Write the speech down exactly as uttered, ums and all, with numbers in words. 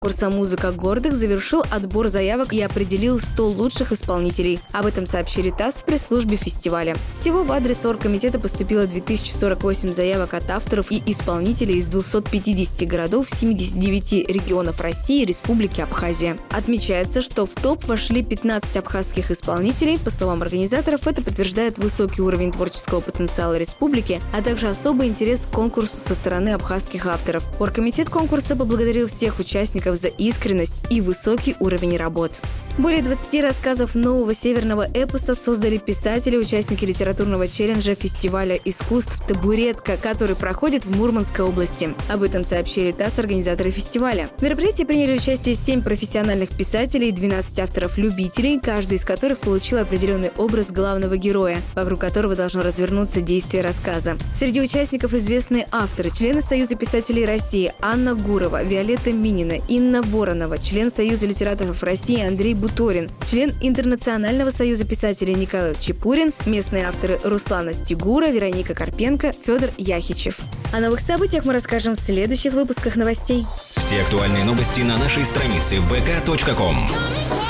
Конкурса «Музыка гордых» завершил отбор заявок и определил сто лучших исполнителей. Об этом сообщили ТАСС в пресс-службе фестиваля. Всего в адрес оргкомитета поступило две тысячи сорок восемь заявок от авторов и исполнителей из двухсот пятидесяти городов, семидесяти девяти регионов России и Республики Абхазия. Отмечается, что в топ вошли пятнадцать абхазских исполнителей. По словам организаторов, это подтверждает высокий уровень творческого потенциала республики, а также особый интерес к конкурсу со стороны абхазских авторов. Оргкомитет конкурса поблагодарил всех участников за искренность и высокий уровень работ. Более двадцати рассказов нового северного эпоса создали писатели, участники литературного челленджа фестиваля искусств «Табуретка», который проходит в Мурманской области. Об этом сообщили ТАСС организаторы фестиваля. В мероприятии приняли участие семь профессиональных писателей и двенадцать авторов-любителей, каждый из которых получил определенный образ главного героя, вокруг которого должно развернуться действие рассказа. Среди участников известные авторы, члены Союза писателей России Анна Гурова, Виолетта Минина, Инна Воронова, член Союза литераторов России Андрей Буторин, член Интернационального союза писателей Николай Чепурин, местные авторы Руслана Стигура, Вероника Карпенко, Федор Яхичев. О новых событиях мы расскажем в следующих выпусках новостей. Все актуальные новости на нашей странице вэ ка точка ком.